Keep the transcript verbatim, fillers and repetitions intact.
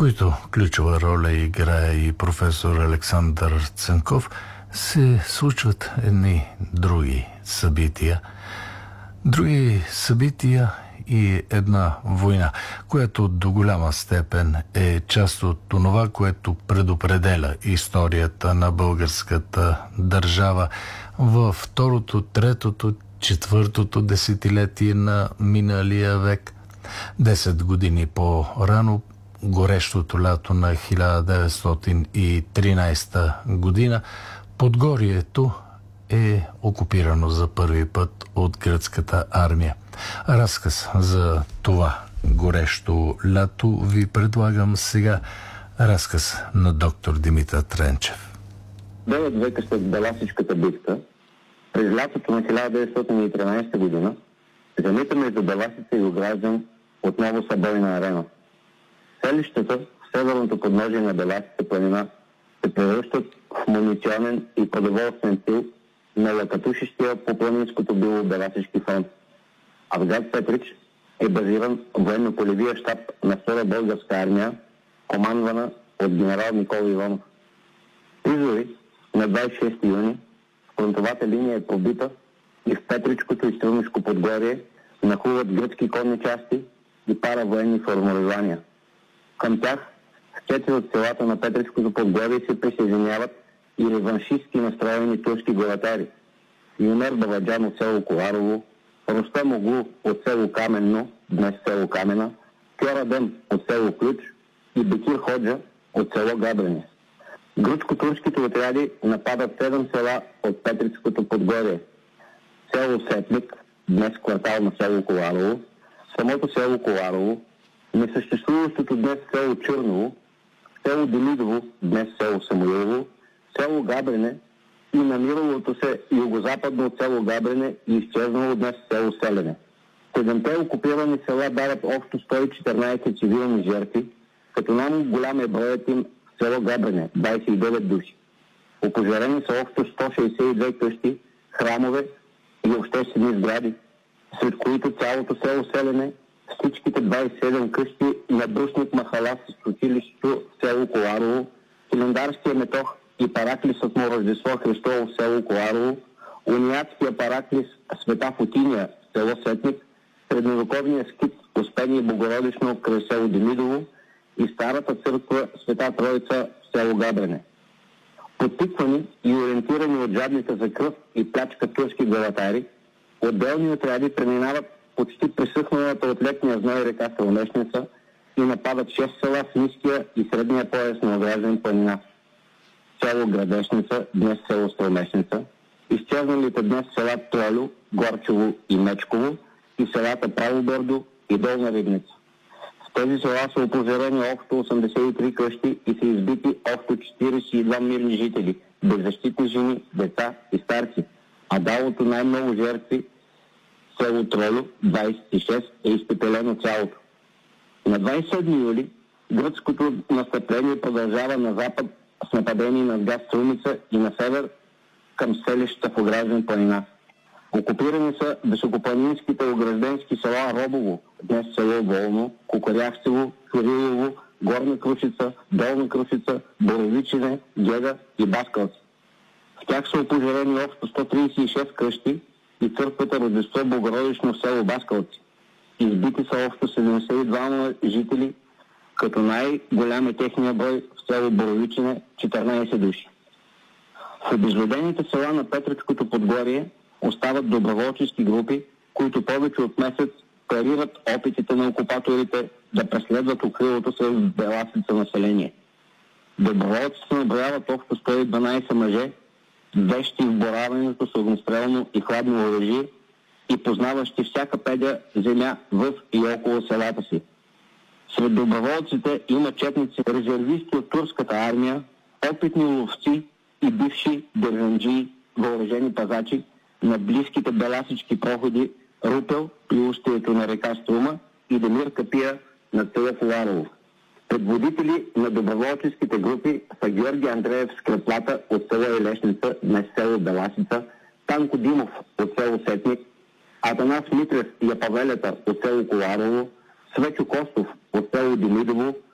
които ключова роля играе и професор Александър Цанков, се случват едни други събития. Други събития и една война, която до голяма степен е част от това, което предопределя историята на българската държава във второто, третото, четвъртото десетилетие на миналия век. Десет години по-рано, горещото лято на хиляда деветстотин и тринадесета година, Подгорието е окупирано за първи път от гръцката армия. Разказ за това горещо лято ви предлагам сега. Разказ на доктор Димитър Тренчев. Девет века след Беласичката битка, през лятото на хиляда деветстотин и тринадесета година, земите между Беласица и Ограждан отново са бойна арена. Селищата в северното подножие на Беласица планина се превръщат в муниционен и продоволствен тил на лакатушещия по планинското било Беласички фронт. А в град Петрич е базиран военно-полевия щаб на Втора българска армия, командвана от генерал Никола Иванов. Призори на двадесет и шести юни фронтовата линия е пробита и в Петричкото и Струмишко Подгорие нахлуват гръцки конни части и паравоенни формирования. Към тях в четири от селата на Петричкото Подгорие се присъединяват и реваншистски настроени турски главатари. Юмер Баладжан от село Коларово, Рустам Оглу от село Каменно, днес село Камена, Кьора Дем от село Ключ и Бекир Ходжа от село Габрене. Гръцко-турските отряди нападат седем села от Петричкото Подгорие. Село Сетлик, днес квартал на село Коларово, самото село Коларово, несъществуващото днес село Черново, село Демидово, днес село Самуилово, село Габрене и намиралото се югозападно от село Габрене и изчезнало днес село Селене. Седемте окупирани села дават общо сто и четиринадесет цивилни жертви, като най-голям е броят им в село Габрене – двадесет и девет души. Опожарени са общо сто шестдесет и две къщи, храмове и обществени сгради, сред които цялото село Селене, всичките двадесет и седем къщи на Брушник Махала с училището в село Коларово, Хилендарския метох и параклисът му Рождество Христово в село Коларово, униатския параклис Света Фотиния в село Сетник, средновековния скит Успение Богородично край село Демидово и старата църква Света Троица в село Габрене. Подтиквани и ориентирани от жадните за кръв и плячка турски главатари, отделни отряди преминават почти пресъхналата от летния зной река Сълмешница и нападат шест села в ниския и средния пояс на Ограждан планина. Село Градешница, днес село Сълмешница, изчезналите днес села Тролю, Горчево и Мечково и селата Правобърдо и Долна Рибница. В тези села са опожарени общо осемдесет и три къщи и са избити общо четиридесет и два мирни жители, беззащитни жени, деца и старци, а далото най-много жертви село Тролю, двадесет и шест, е изпепелено цялото. На двадесет и седми юли гръцкото настъпление продължава на запад с нападение над град Струница и на север към селищата в Ограждан планина. Окупирани са високопланинските огражденски села Робово, днес село Волно, Кукарявцево, Кирилово, Горна Крушица, Долна Крушица, Боровичине, Гега и Баскалци. В тях са опожарени общо сто тридесет и шест къщи и църквата Рождество Богородично в село Баскалци. Избити са общо седемдесет и двама жители, като най-голям е техния брой в село Боровичине – четиринадесет души. В обезлюдените села на Петричкото Подгорие остават доброволчески групи, които повече от месец парират опитите на окупаторите да преследват укрилото се в Беласица население. Доброволците наброяват общо сто и дванадесет мъже, вещи в боравенето с огнестрелно и хладно оръжие и познаващи всяка педя земя в и около селата си. Сред доброволците има четници резервисти от турската армия, опитни ловци и бивши държанджии, въоръжени пазачи на близките беласички проходи Рупел при устието на река Струма и Демир Капия на село Коларово. Предводители на доброволческите групи са Георги Андреев Скреплата от село Елешница, днес село Беласица, Танко Димов от село Сетник, Атанас Митрев и Япавелета от село Коларово, Свечо Костов от село Демидово,